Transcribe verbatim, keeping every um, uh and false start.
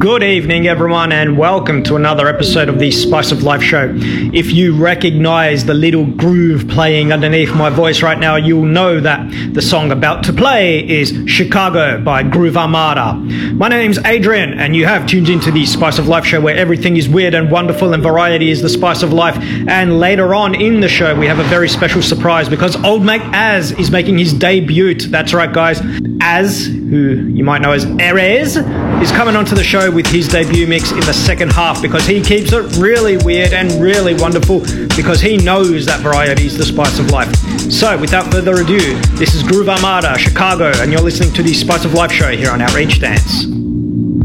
Good evening, everyone, and welcome to another episode of the Spice of Life show. If you recognize the little groove playing underneath my voice right now, you'll know that the song about to play is Chicago by Groove Armada. My name's Adrian, and you have tuned into the Spice of Life show, where everything is weird and wonderful and variety is the spice of life. And later on in the show, we have a very special surprise because old mate Az is making his debut. That's right, guys. Az, who you might know as Erez, is coming onto the show with his debut mix in the second half because he keeps it really weird and really wonderful because he knows that variety is the spice of life. So without further ado, this is Groove Armada, Chicago, and you're listening to the Spice of Life show here on Outrage Dance.